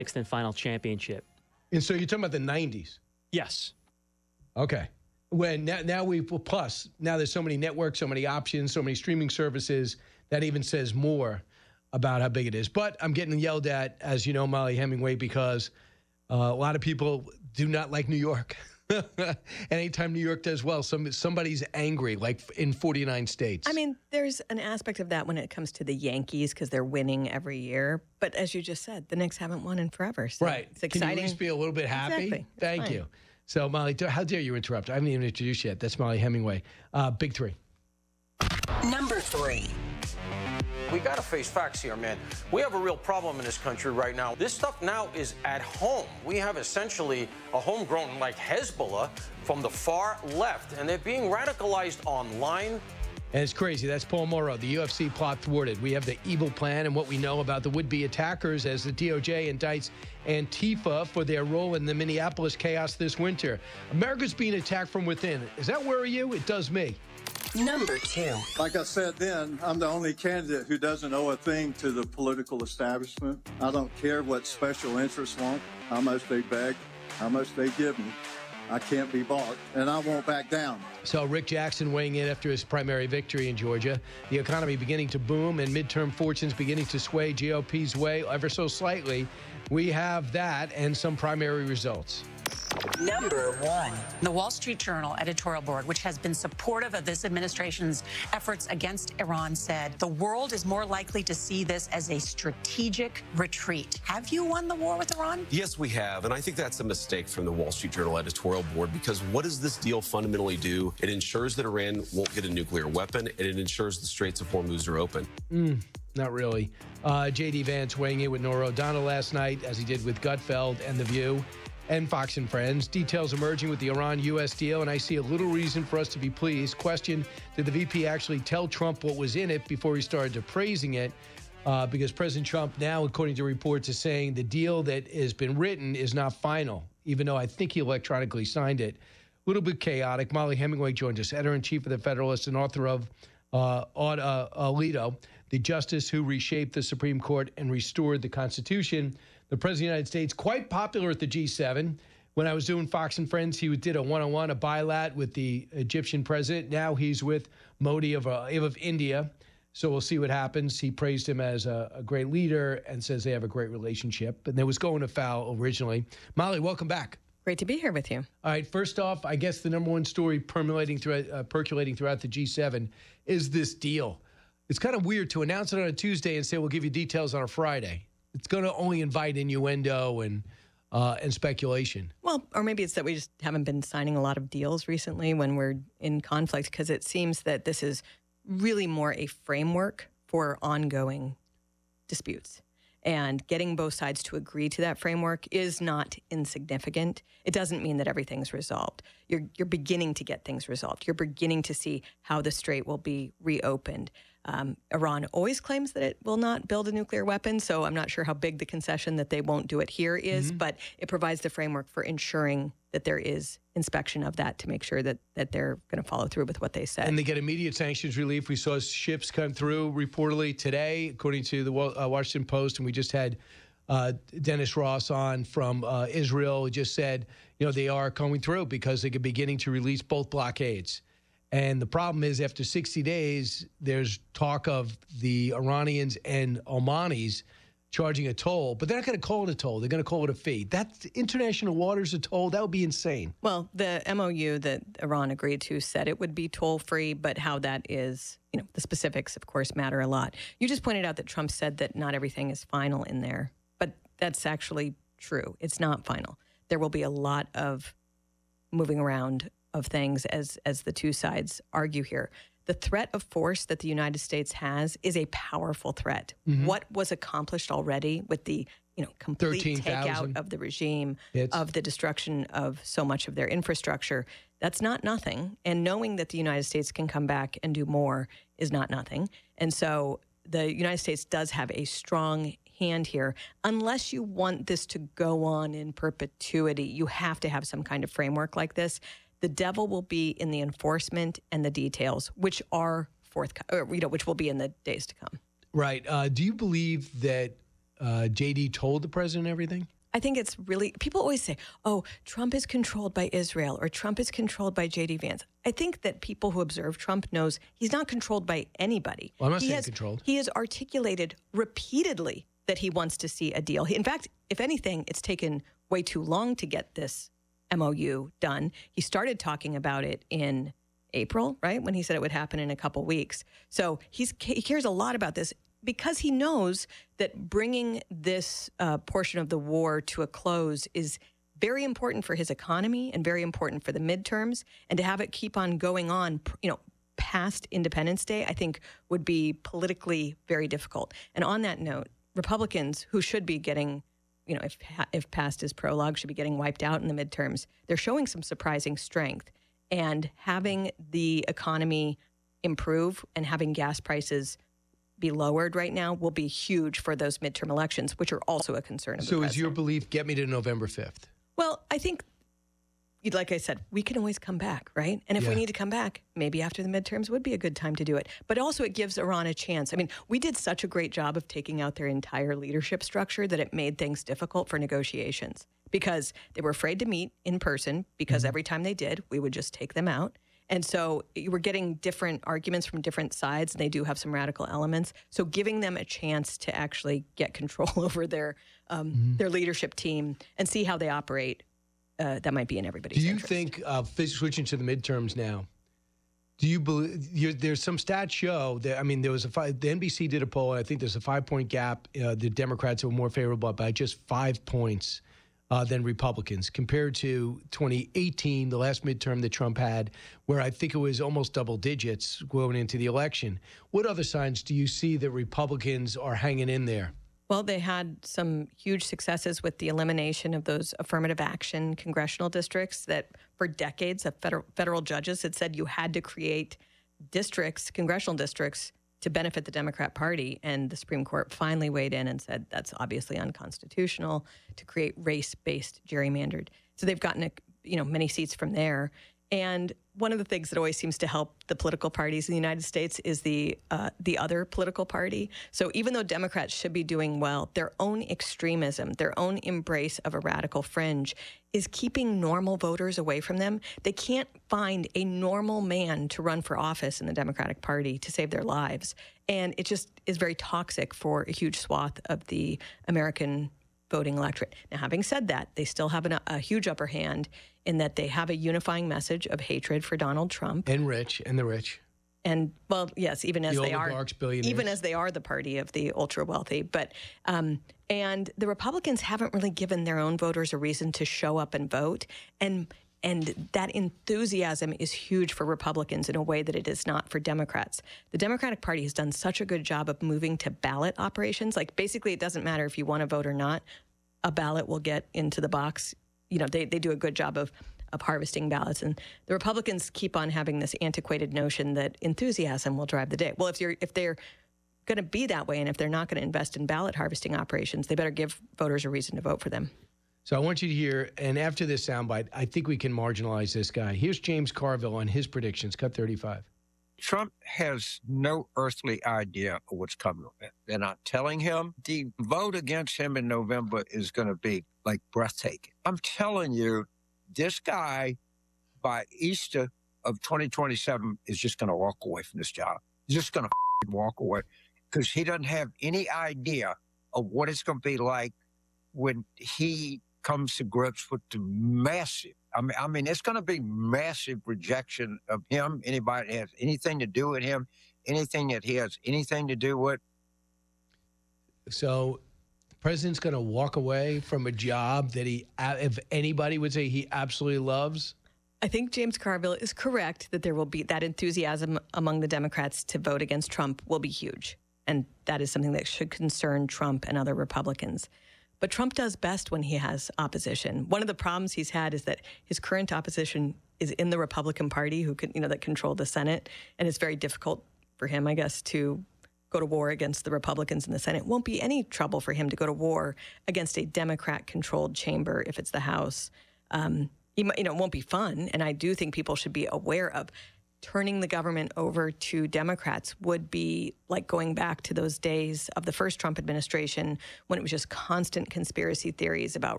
sixth and final championship. And so you're talking about the 90s? Yes. Okay. When now there's so many networks, so many options, so many streaming services, that even says more about how big it is. But I'm getting yelled at, as you know, Molly Hemingway, because a lot of people do not like New York. And anytime New York does well, somebody's angry, like in 49 states. I mean, there's an aspect of that when it comes to the Yankees because they're winning every year. But as you just said, the Knicks haven't won in forever. So right. It's exciting. Can you at least be a little bit happy? Exactly. Thank you. So, Molly, how dare you interrupt? I haven't even introduced yet. That's Molly Hemingway. Big three. Number 3. We got to face facts here, man. We have a real problem in this country right now. This stuff now is at home. We have essentially a homegrown, like Hezbollah, from the far left, and they're being radicalized online. And it's crazy. That's Paul Morrow, the UFC plot thwarted. We have the evil plan and what we know about the would-be attackers as the DOJ indicts Antifa for their role in the Minneapolis chaos this winter. America's being attacked from within. Does that worry you? It does me. Number 2. Like I said then, I'm the only candidate who doesn't owe a thing to the political establishment. I don't care what special interests want, how much they beg, how much they give me. I can't be bought, and I won't back down. So Rick Jackson weighing in after his primary victory in Georgia. The economy beginning to boom and midterm fortunes beginning to sway GOP's way ever so slightly. We have that and some primary results. Number 1. The Wall Street Journal editorial board, which has been supportive of this administration's efforts against Iran, said the world is more likely to see this as a strategic retreat. Have you won the war with Iran? Yes, we have. And I think that's a mistake from the Wall Street Journal editorial board, because what does this deal fundamentally do? It ensures that Iran won't get a nuclear weapon, and it ensures the Straits of Hormuz are open. Not really. J.D. Vance weighing in with Norah O'Donnell last night, as he did with Gutfeld and The View and Fox and Friends. Details emerging with the Iran-U.S. deal, and I see a little reason for us to be pleased. Question, did the VP actually tell Trump what was in it before he started to praising it? Because President Trump now, according to reports, is saying the deal that has been written is not final, even though I think he electronically signed it. A little bit chaotic. Molly Hemingway joins us, editor-in-chief of The Federalist and author of Alito, the justice who reshaped the Supreme Court and restored the Constitution. The President of the United States, quite popular at the G7. When I was doing Fox and Friends, he did a one-on-one, a bilat with the Egyptian president. Now he's with Modi of India. So we'll see what happens. He praised him as a great leader and says they have a great relationship. And there was going afoul originally. Molly, welcome back. Great to be here with you. All right, first off, I guess the number one story percolating throughout the G7 is this deal. It's kind of weird to announce it on a Tuesday and say we'll give you details on a Friday. It's going to only invite innuendo and speculation. Well, or maybe it's that we just haven't been signing a lot of deals recently when we're in conflict, because it seems that this is really more a framework for ongoing disputes. And getting both sides to agree to that framework is not insignificant. It doesn't mean that everything's resolved. You're beginning to get things resolved. You're beginning to see how the strait will be reopened. Iran always claims that it will not build a nuclear weapon, so I'm not sure how big the concession that they won't do it here is, but it provides the framework for ensuring that there is inspection of that to make sure that they're going to follow through with what they said. And they get immediate sanctions relief. We saw ships come through reportedly today, according to the Washington Post, and we just had Dennis Ross on from Israel. He just said, they are coming through because they're beginning to release both blockades. And the problem is, after 60 days, there's talk of the Iranians and Omanis charging a toll, but they're not going to call it a toll. They're going to call it a fee. That's international waters a toll. That would be insane. Well, the MOU that Iran agreed to said it would be toll-free, but how that is, the specifics, of course, matter a lot. You just pointed out that Trump said that not everything is final in there, but that's actually true. It's not final. There will be a lot of moving around of things as the two sides argue here. The threat of force that the United States has is a powerful threat. What was accomplished already with the complete takeout of the regime, of the destruction of so much of their infrastructure, that's not nothing. And knowing that the United States can come back and do more is not nothing. And so the United States does have a strong hand here. Unless you want this to go on in perpetuity, you have to have some kind of framework like this. The devil will be in the enforcement and the details, which are which will be in the days to come. Right. Do you believe that JD told the president everything? I think it's really, people always say, oh, Trump is controlled by Israel or Trump is controlled by J.D. Vance. I think that people who observe Trump knows he's not controlled by anybody. Well, I'm not saying controlled. He has articulated repeatedly that he wants to see a deal. In fact, if anything, it's taken way too long to get this MOU done. He started talking about it in April, right? When he said it would happen in a couple weeks. So he cares a lot about this, because he knows that bringing this portion of the war to a close is very important for his economy and very important for the midterms. And to have it keep on going on, past Independence Day, I think would be politically very difficult. And on that note, Republicans who should be getting, if past is prologue, should be getting wiped out in the midterms, they're showing some surprising strength. And having the economy improve and having gas prices be lowered right now will be huge for those midterm elections, which are also a concern of the president. So is your belief, get me to November 5th? Well, I think, like I said, we can always come back, right? And if we need to come back, maybe after the midterms would be a good time to do it. But also it gives Iran a chance. I mean, we did such a great job of taking out their entire leadership structure that it made things difficult for negotiations because they were afraid to meet in person because every time they did, we would just take them out. And so you were getting different arguments from different sides, and they do have some radical elements. So giving them a chance to actually get control over their leadership team and see how they operate, that might be in everybody's interest. Do you think, switching to the midterms now, do you believe, there's some stats show that, there was the NBC did a poll, and I think there's a 5-point gap. The Democrats were more favorable by just 5 points than Republicans, compared to 2018, the last midterm that Trump had, where I think it was almost double digits going into the election. What other signs do you see that Republicans are hanging in there? Well, they had some huge successes with the elimination of those affirmative action congressional districts that for decades federal judges had said you had to create congressional districts to benefit the Democrat Party. And the Supreme Court finally weighed in and said that's obviously unconstitutional to create race-based gerrymandered. So they've gotten many seats from there. And one of the things that always seems to help the political parties in the United States is the other political party. So even though Democrats should be doing well, their own extremism, their own embrace of a radical fringe is keeping normal voters away from them. They can't find a normal man to run for office in the Democratic Party to save their lives. And it just is very toxic for a huge swath of the American voting electorate. Now, having said that, they still have a huge upper hand in that they have a unifying message of hatred for Donald Trump. And the rich. And, well, yes, even as they are, billionaires. as they are the party of the ultra wealthy. But, and the Republicans haven't really given their own voters a reason to show up and vote. And that enthusiasm is huge for Republicans in a way that it is not for Democrats. The Democratic Party has done such a good job of moving to ballot operations. Like, basically, it doesn't matter if you want to vote or not. A ballot will get into the box. They do a good job of harvesting ballots. And the Republicans keep on having this antiquated notion that enthusiasm will drive the day. Well, if they're going to be that way, and if they're not going to invest in ballot harvesting operations, they better give voters a reason to vote for them. So I want you to hear, and after this soundbite, I think we can marginalize this guy. Here's James Carville on his predictions, cut 35. Trump has no earthly idea of what's coming. They're not telling him. The vote against him in November is going to be like breathtaking. I'm telling you, this guy, by Easter of 2027, is just going to walk away from this job. He's just going to walk away because he doesn't have any idea of what it's going to be like when he comes to grips with the massive, I mean, it's going to be massive rejection of him, anybody that has anything to do with him, anything that he has anything to do with. So the president's going to walk away from a job that he, if anybody would say he absolutely loves? I think James Carville is correct that there will be that enthusiasm among the Democrats to vote against Trump will be huge. And that is something that should concern Trump and other Republicans. But Trump does best when he has opposition. One of the problems he's had is that his current opposition is in the Republican Party, that control the Senate, and it's very difficult for him, I guess, to go to war against the Republicans in the Senate. It won't be any trouble for him to go to war against a Democrat-controlled chamber if it's the House. It won't be fun, and I do think people should be aware of turning the government over to Democrats would be like going back to those days of the first Trump administration when it was just constant conspiracy theories about